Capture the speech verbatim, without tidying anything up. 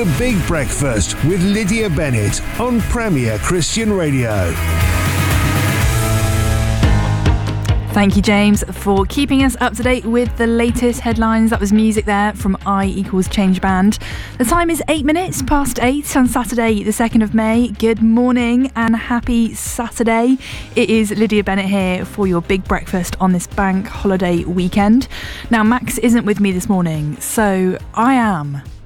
The Big Breakfast with Lydia Bennett on Premier Christian Radio. Thank you, James, for keeping us up to date with the latest headlines. That was music there from I equals Change Band. The time is eight minutes past eight on Saturday, the second of May. Good morning and happy Saturday. It is Lydia Bennett here for your Big Breakfast on this bank holiday weekend. Now, Max isn't with me this morning, so I am